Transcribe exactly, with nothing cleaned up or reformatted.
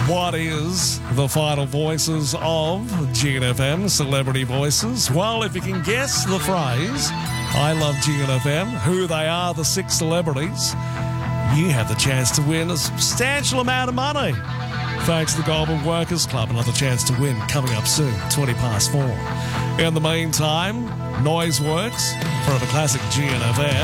What is the final voices of G N F M, Celebrity Voices? Well, if you can guess the phrase, I love G N F M, who they are, the six celebrities, you have the chance to win a substantial amount of money. Thanks to the Goldman Workers Club, another chance to win coming up soon, twenty past four. In the meantime, Noise Works for the classic G N F M.